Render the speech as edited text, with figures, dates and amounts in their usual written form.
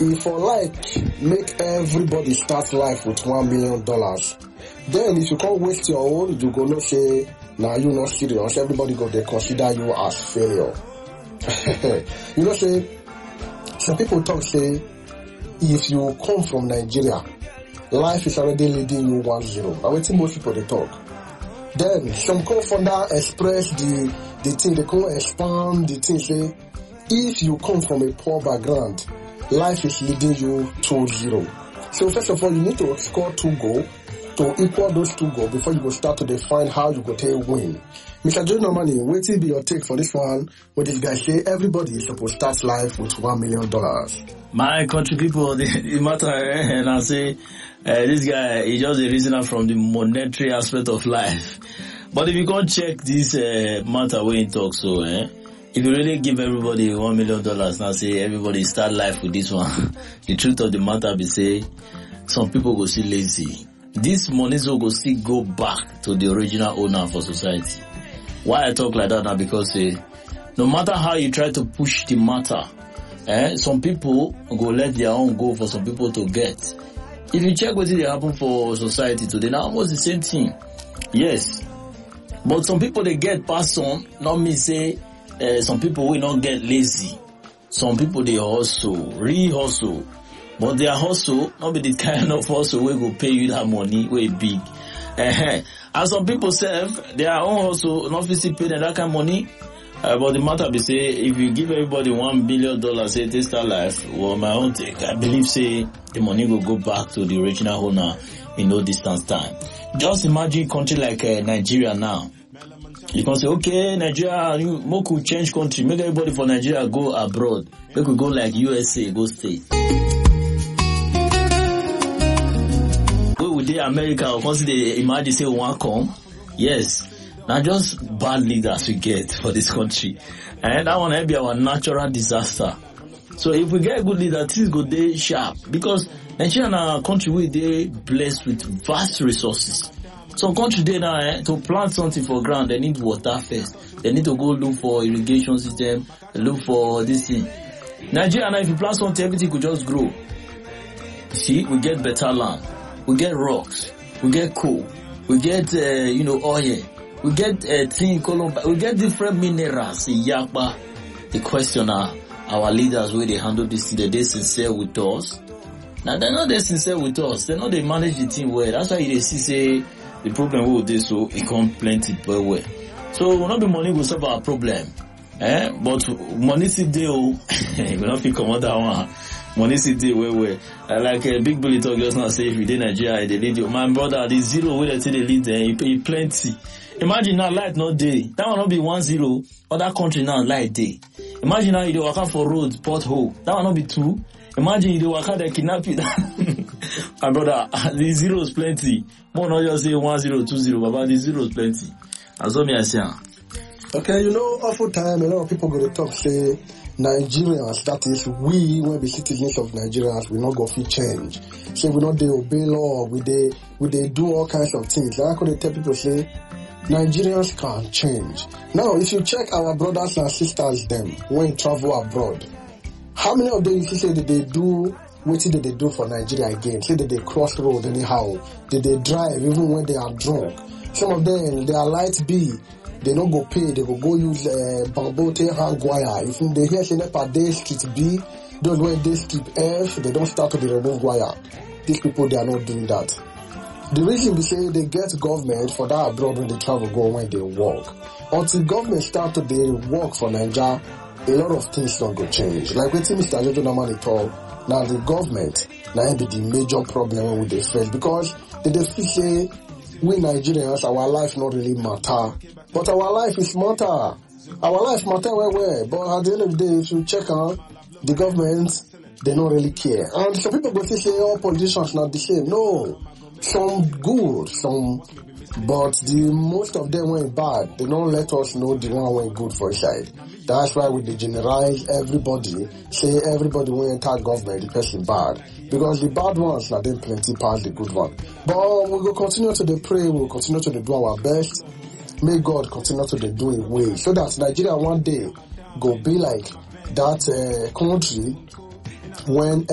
if for like make everybody start life with $1 million, then if you can't waste your own, you go no say, nah, you not serious. Everybody go they consider you as failure. You know say, some people talk say, if you come from Nigeria, life is already leading you 1-0. I wait till most people they talk. Then some co-founder express the thing, they can expand the thing, say, if you come from a poor background, life is leading you 2-0. So first of all, you need to score 2 goals to equal those 2 goals before you go start to define how you go take win. Mr. Joe Normani, what will be your take for this one? What this guy say? Everybody is supposed to start life with $1 million. My country people, the matter, and I say, this guy is just a reasoner from the monetary aspect of life. But if you can't check this matter when he talks, so if you really give everybody $1 million, now say everybody start life with this one, the truth of the matter be say, some people go see lazy. This money so go still go back to the original owner for society. Why I talk like that now? Because no matter how you try to push the matter, some people go let their own go for some people to get. If you check what they happen for society today, now almost the same thing. Yes. But some people they get passed on, not me say, some people will not get lazy. Some people they hustle, re-hustle. But their hustle, not be the kind of hustle where go pay you that money, way big. And some people say, their own hustle, not physically pay them that kind of money. But the matter be say, if you give everybody $1 billion, say they start life, well, my own take, I believe say, the money will go back to the original owner in no distance time. Just imagine a country like Nigeria now. You can say, okay, Nigeria, you could change country, make everybody for Nigeria go abroad. They could go like USA, go stay. Where would they America or consider imagine say one come? Yes. Now just bad leaders we get for this country. And that one be our natural disaster. So if we get a good leader, things go dey sharp. Because Nigeria is a country where they blessed with vast resources. Some country there now, to plant something for ground, they need water first. They need to go look for irrigation system, look for this thing. Nigeria now, if you plant something, everything could just grow. See, we get better land. We get rocks. We get coal. We get, oil. We get we get different minerals in Yakba. The question are, our leaders, where they handle this thing, they sincere with us. Now, they're not that sincere with us. They know they manage the thing well. That's why they see, say, the problem with this, so it come plenty very well. So, not the money will solve our problem. But money still deal. We not fit come out that one. Money still deal well. Like Big Bully talk just now, say, if you did Nigeria, they lead you. My brother, the zero where they say they lead there, you pay plenty. Imagine now light not day. That will not be 1-0. Other country now light day. Imagine now you do work out for road, pothole. That will not be 2. Imagine you do work out they kidnap you. My brother, the zero is plenty. More not just say 1-0, 2-0, but the zero is plenty. That's what I say. Okay, oftentimes a lot of people go to talk say Nigerians, that is we when the citizens of Nigerians, we not go fit change. Say we not they obey law, we they do all kinds of things. Like I could tell people say Nigerians can't change. Now, if you check our brothers and sisters, them when you travel abroad, how many of them you say that they do what did they do for Nigeria again? Say that they cross road anyhow, that they drive even when they are drunk. Some of them they are light B. They don't go pay, they go use bamboo hang wire. If they hear say per day street B, those when they street F, they don't start to remove wire. These people they are not doing that. The reason we say they get government for that abroad when they travel go when they work. Until government start to they work for Nigeria, a lot of things don't go change. Like what Mr. Jojo Normani talk, now the government now be the major problem with the face because they feel say we Nigerians, our life not really matter. But our life is matter. Our life matter where. But at the end of the day, if you check out the government, they don't really care. And some people go say all politicians not the same. No. Some good, but the most of them went bad. They don't let us know the one went good for a side. That's why we generalize everybody, say everybody went enter government, the person bad. Because the bad ones are then plenty past the good one. But we will continue to pray, we will continue to do our best. May God continue to do a way so that Nigeria one day go be like that country when